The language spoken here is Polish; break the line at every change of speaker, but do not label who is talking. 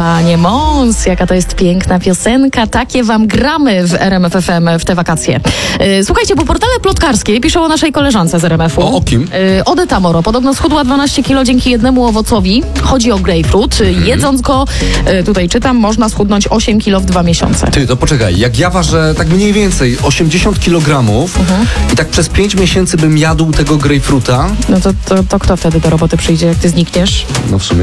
Panie Mąs, jaka to jest piękna piosenka. Takie wam gramy w RMF FM w te wakacje. Słuchajcie, bo portale plotkarskie piszą o naszej koleżance z RMF-u.
O kim?
Odeta Moro. Podobno schudła 12 kilo dzięki jednemu owocowi. Chodzi o grejpfrut. Jedząc go, tutaj czytam, można schudnąć 8 kilo w 2 miesiące.
Ty, to poczekaj, jak ja ważę tak mniej więcej 80 kg i tak przez 5 miesięcy bym jadł tego grejpfruta,
No to kto wtedy do roboty przyjdzie, jak ty znikniesz?
no w sumie